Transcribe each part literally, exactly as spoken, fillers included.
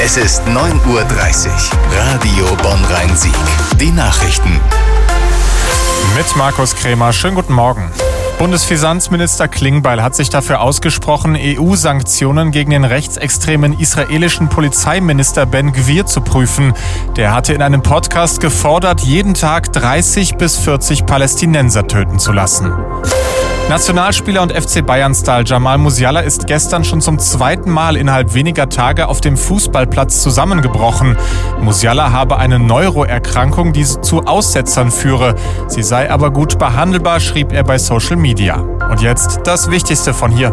Es ist neun Uhr dreißig. Radio Bonn-Rhein-Sieg. Die Nachrichten. Mit Markus Krämer. Schönen guten Morgen. Bundesfinanzminister Klingbeil hat sich dafür ausgesprochen, E U-Sanktionen gegen den rechtsextremen israelischen Polizeiminister Ben Gvir zu prüfen. Der hatte in einem Podcast gefordert, jeden Tag dreißig bis vierzig Palästinenser töten zu lassen. Nationalspieler und F C Bayern-Star Jamal Musiala ist gestern schon zum zweiten Mal innerhalb weniger Tage auf dem Fußballplatz zusammengebrochen. Musiala habe eine Neuroerkrankung, die zu Aussetzern führe. Sie sei aber gut behandelbar, schrieb er bei Social Media. Und jetzt das Wichtigste von hier.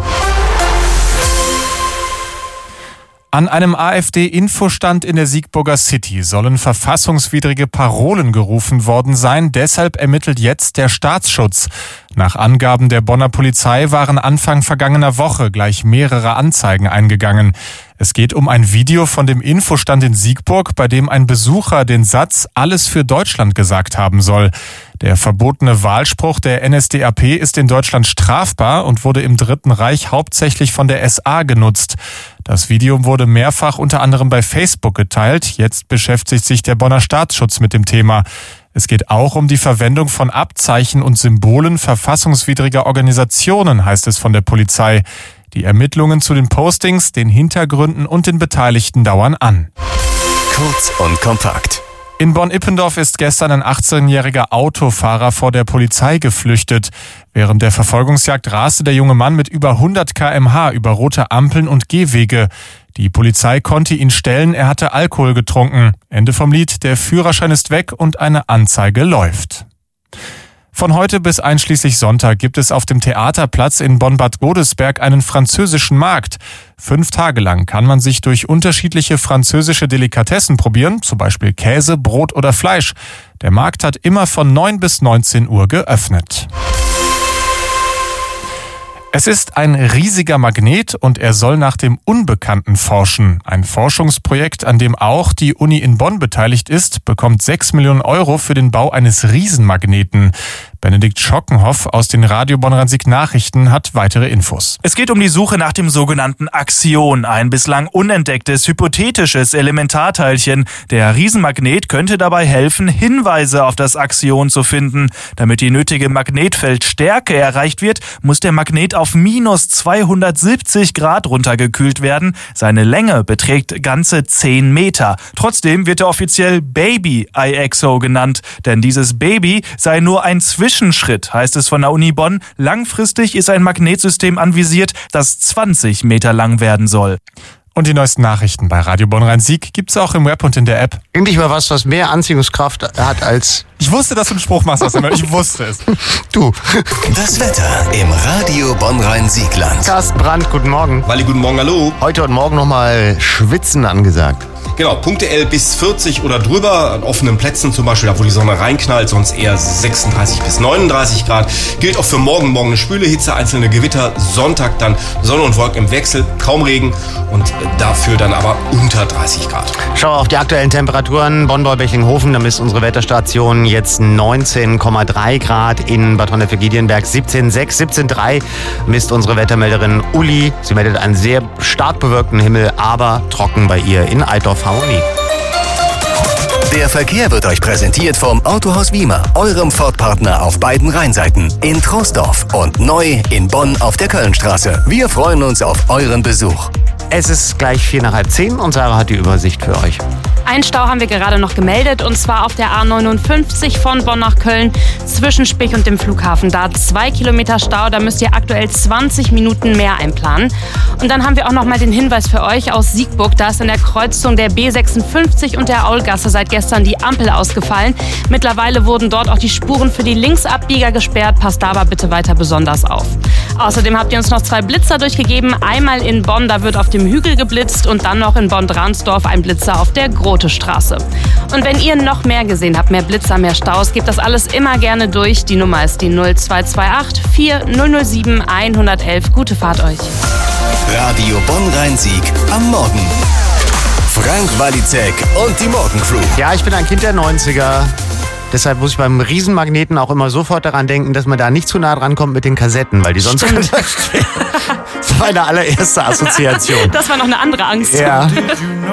An einem AfD-Infostand in der Siegburger City sollen verfassungswidrige Parolen gerufen worden sein. Deshalb ermittelt jetzt der Staatsschutz. Nach Angaben der Bonner Polizei waren Anfang vergangener Woche gleich mehrere Anzeigen eingegangen. Es geht um ein Video von dem Infostand in Siegburg, bei dem ein Besucher den Satz "Alles für Deutschland" gesagt haben soll. Der verbotene Wahlspruch der N S D A P ist in Deutschland strafbar und wurde im Dritten Reich hauptsächlich von der S A genutzt. Das Video wurde mehrfach unter anderem bei Facebook geteilt. Jetzt beschäftigt sich der Bonner Staatsschutz mit dem Thema. Es geht auch um die Verwendung von Abzeichen und Symbolen verfassungswidriger Organisationen, heißt es von der Polizei. Die Ermittlungen zu den Postings, den Hintergründen und den Beteiligten dauern an. Kurz und kompakt. In Bonn-Ippendorf ist gestern ein achtzehnjähriger Autofahrer vor der Polizei geflüchtet. Während der Verfolgungsjagd raste der junge Mann mit über hundert Kilometer pro Stunde über rote Ampeln und Gehwege. Die Polizei konnte ihn stellen, er hatte Alkohol getrunken. Ende vom Lied, der Führerschein ist weg und eine Anzeige läuft. Von heute bis einschließlich Sonntag gibt es auf dem Theaterplatz in Bonn-Bad Godesberg einen französischen Markt. Fünf Tage lang kann man sich durch unterschiedliche französische Delikatessen probieren, zum Beispiel Käse, Brot oder Fleisch. Der Markt hat immer von neun bis neunzehn Uhr geöffnet. Es ist ein riesiger Magnet und er soll nach dem Unbekannten forschen. Ein Forschungsprojekt, an dem auch die Uni in Bonn beteiligt ist, bekommt sechs Millionen Euro für den Bau eines Riesenmagneten. Benedikt Schockenhoff aus den Radio Bonn-Rhein-Sieg Nachrichten hat weitere Infos. Es geht um die Suche nach dem sogenannten Axion, ein bislang unentdecktes, hypothetisches Elementarteilchen. Der Riesenmagnet könnte dabei helfen, Hinweise auf das Axion zu finden. Damit die nötige Magnetfeldstärke erreicht wird, muss der Magnet auf minus zweihundertsiebzig Grad runtergekühlt werden. Seine Länge beträgt ganze zehn Meter. Trotzdem wird er offiziell Baby I X O genannt, denn dieses Baby sei nur ein Zwischenschritt, heißt es von der Uni Bonn. Langfristig ist ein Magnetsystem anvisiert, das zwanzig Meter lang werden soll. Und die neuesten Nachrichten bei Radio Bonn-Rhein-Sieg gibt's auch im Web und in der App. Endlich mal was, was mehr Anziehungskraft hat als... Ich wusste, dass du einen Spruch machst aus dem Ich wusste es. Du. Das Wetter im Radio Bonn-Rhein-Siegland. Carsten Brandt, guten Morgen. Walli, guten Morgen, hallo. Heute und morgen nochmal Schwitzen angesagt. Genau, punktuell bis vierzig oder drüber, an offenen Plätzen zum Beispiel, da wo die Sonne reinknallt, sonst eher sechsunddreißig bis neununddreißig Grad. Gilt auch für morgen, morgen eine schwüle Hitze, einzelne Gewitter, Sonntag dann Sonne und Wolken im Wechsel, kaum Regen und dafür dann aber unter dreißig Grad. Schau auf die aktuellen Temperaturen. Bonn-Bechinghofen, da misst unsere Wetterstation jetzt neunzehn Komma drei Grad, in Bad Honnef-Giedienberg siebzehn Komma sechs, siebzehn Komma drei misst unsere Wettermelderin Uli. Sie meldet einen sehr stark bewölkten Himmel, aber trocken bei ihr in Altdorf. Der Verkehr wird euch präsentiert vom Autohaus Wiemer, eurem Ford-Partner auf beiden Rheinseiten, in Troisdorf und neu in Bonn auf der Kölnstraße. Wir freuen uns auf euren Besuch. Es ist gleich vier nach halb zehn und Sarah hat die Übersicht für euch. Einen Stau haben wir gerade noch gemeldet, und zwar auf der A neunundfünfzig von Bonn nach Köln zwischen Spich und dem Flughafen. Da zwei Kilometer Stau, da müsst ihr aktuell zwanzig Minuten mehr einplanen. Und dann haben wir auch noch mal den Hinweis für euch aus Siegburg. Da ist in der Kreuzung der B sechsundfünfzig und der Aulgasse seit gestern die Ampel ausgefallen. Mittlerweile wurden dort auch die Spuren für die Linksabbieger gesperrt. Passt da aber bitte weiter besonders auf. Außerdem habt ihr uns noch zwei Blitzer durchgegeben. Einmal in Bonn, da wird auf dem Hügel geblitzt, und dann noch in Bonn-Dransdorf ein Blitzer auf der Grote-Straße. Und wenn ihr noch mehr gesehen habt, mehr Blitzer, mehr Staus, gebt das alles immer gerne durch. Die Nummer ist die null zwei zwei acht vier null null sieben eins eins eins. Gute Fahrt euch. Radio Bonn-Rhein-Sieg am Morgen. Frank Walizek und die Morgencrew. Ja, ich bin ein Kind der neunziger. Deshalb muss ich beim Riesenmagneten auch immer sofort daran denken, dass man da nicht zu nah dran kommt mit den Kassetten, weil die sonst können. Das war meine allererste Assoziation. Das war noch eine andere Angst. Ja.